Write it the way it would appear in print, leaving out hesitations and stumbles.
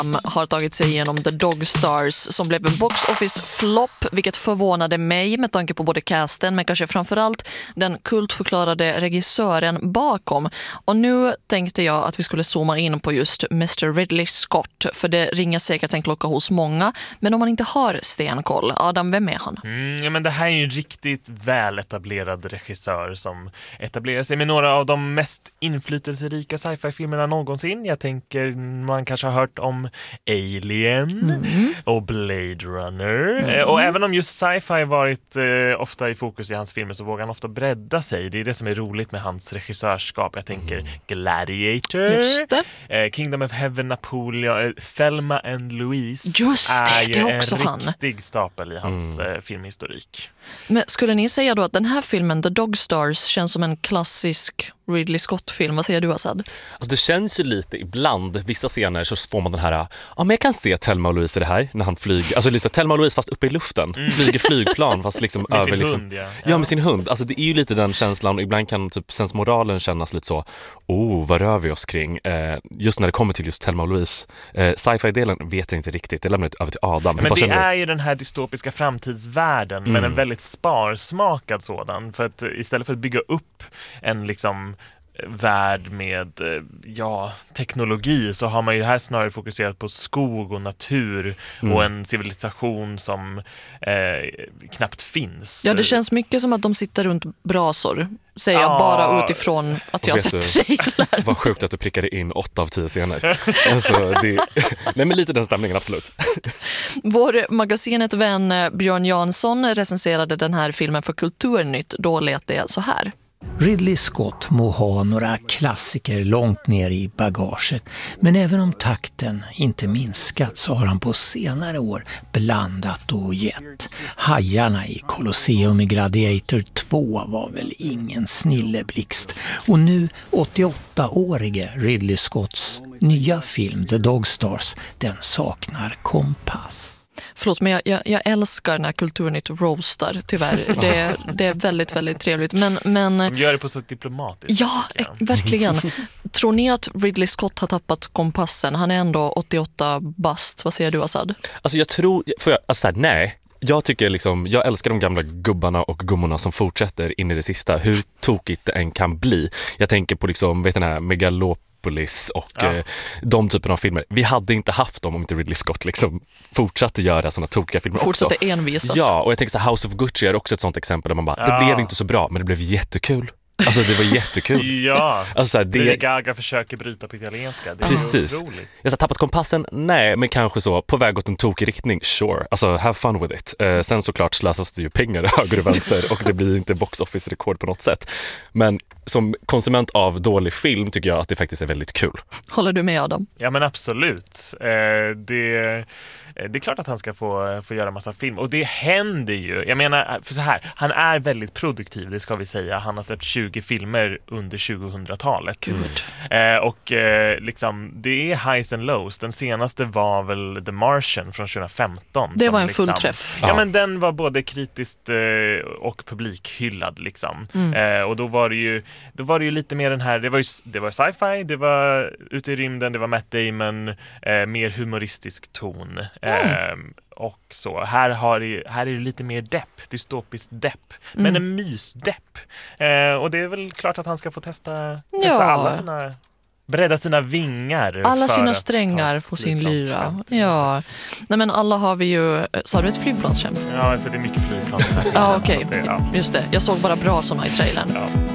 har tagit sig igenom The Dog Stars som blev en box office flopp, vilket förvånade mig med tanke på både casten men kanske framförallt den kultförklarade regissören bakom. Och nu tänkte jag att vi skulle zooma in på just Mr. Ridley Scott, för det ringer säkert en klocka hos många, men om man inte har stenkoll, Adam, vem är han? Ja, men det här är ju en riktigt väl etablerad regissör som etablerar sig med några av de mest inflytelserika sci-fi-filmerna någonsin. Jag tänker man kanske har hört om Alien och Blade Runner. Och även om just sci-fi varit ofta i fokus i hans filmer så vågar han ofta bredda sig. Det är det som är roligt med hans regissörskap. Jag tänker Gladiator, Kingdom of Heaven, Napoleon, Thelma and Louise. Just det är också en han. Riktig stapel i hans filmhistorik. Men skulle ni säga då att den här filmen, The Dog Stars, känns som en klassisk Ridley Scott-film? Vad säger du, Assad? Alltså det känns ju lite ibland, vissa scener så får man den här, men jag kan se Thelma och Louise i det här när han flyger, alltså lite Thelma och Louise fast uppe i luften, flyger flygplan fast liksom med över sin liksom, hund, ja med sin hund, alltså det är ju lite den känslan och ibland kan typ sensmoralen kännas lite så, vad rör vi oss kring, just när det kommer till just Thelma och Louise, sci-fi-delen vet jag inte riktigt, det lämnar det över till Adam. Men det är ju den här dystopiska framtidsvärlden, men en väldigt sparsmakad sådan, för att istället för att bygga upp en liksom värld med teknologi så har man ju här snarare fokuserat på skog och natur och en civilisation som knappt finns. Ja, det känns mycket som att de sitter runt brasor, säger jag bara utifrån att jag har sett trailer. Vad sjukt att du prickade in 8 av 10 scener. Alltså, nej, men lite den stämningen, absolut. Vår magasinet vän Björn Jansson recenserade den här filmen för Kulturnytt. Då lät det så här. Ridley Scott må ha några klassiker långt ner i bagaget, men även om takten inte minskat så har han på senare år blandat och gett. Hajarna i Colosseum i Gladiator 2 var väl ingen snilleblixt. Och nu 88-årige Ridley Scotts nya film The Dog Stars, den saknar kompass. Förlåt, men jag älskar när Kulturnytt roastar, tyvärr. Det är väldigt, väldigt trevligt. Men de gör det på så diplomatiskt. Ja, verkligen. Tror ni att Ridley Scott har tappat kompassen? Han är ändå 88 bast. Vad säger du, Assad? Alltså jag tror, nej. Jag tycker liksom, jag älskar de gamla gubbarna och gummorna som fortsätter in i det sista. Hur tokigt det än kan bli. Jag tänker på liksom, vet ni, den här Megalopolis och de typen av filmer. Vi hade inte haft dem om inte Ridley Scott liksom fortsatte göra såna tokiga filmer fortsatte också. Envisas. Ja, och jag tänker så House of Gucci är också ett sånt exempel där man bara, det blev inte så bra, men det blev jättekul. Alltså det var jättekul. Ja, alltså, så här, det Gaga försöker bryta på italienska. Det är precis. otroligt. Jag har tappat kompassen? Nej, men kanske så på väg åt en tokig riktning. Sure, alltså have fun with it. Sen såklart slösas det ju pengar höger och vänster och det blir inte box office-rekord på något sätt. Men som konsument av dålig film tycker jag att det faktiskt är väldigt kul. Håller du med, Adam? Ja, men absolut. Det är klart att han ska få göra massa film. Och det händer ju. Jag menar, för så här, han är väldigt produktiv, det ska vi säga. Han har släppt 20 filmer under 2000-talet. Liksom, det är highs and lows. Den senaste var väl The Martian från 2015. Det var en liksom, fullträff. Ja, men den var både kritiskt och publikhyllad liksom. Och då var det ju lite mer den här, det var sci-fi, det var ute i rymden, det var Matt Damon, mer humoristisk ton. Och så, här är det lite mer dystopisk depp, men en mysdepp. Och det är väl klart att han ska få testa alla sina, bredda sina vingar. Alla sina strängar på sin lyra. Ja. Nej, men alla har vi ju, sa du ett flygplansskämt? Ja, för det är mycket flygplan. Ja, okej. Just det. Jag såg bara bra såna i trailern. Ja.